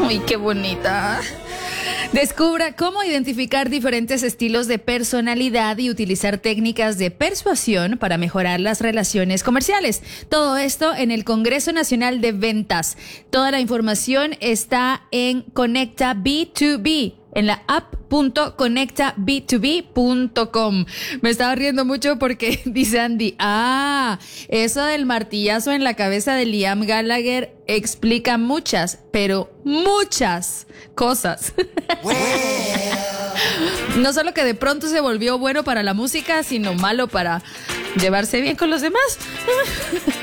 Uy, qué bonita. Descubra cómo identificar diferentes estilos de personalidad y utilizar técnicas de persuasión para mejorar las relaciones comerciales. Todo esto en el Congreso Nacional de Ventas. Toda la información está en Conecta B2B, en la app.conectab2b.com. Me estaba riendo mucho porque dice Andy, eso del martillazo en la cabeza de Liam Gallagher explica muchas, pero muchas cosas. No solo que de pronto se volvió bueno para la música, sino malo para llevarse bien con los demás.